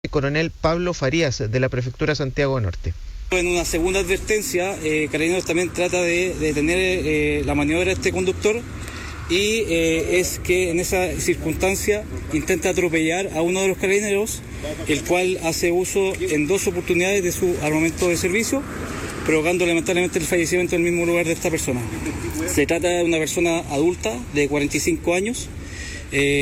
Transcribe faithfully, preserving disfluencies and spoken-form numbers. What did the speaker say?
Coronel Pablo Farías, de la Prefectura Santiago Norte. En una segunda advertencia, eh, Carabineros también trata de detener eh, la maniobra de este conductor y eh, es que en esa circunstancia intenta atropellar a uno de los carabineros, el cual hace uso en dos oportunidades de su armamento de servicio, provocando lamentablemente el fallecimiento en el mismo lugar de esta persona. Se trata de una persona adulta de cuarenta y cinco años. Eh,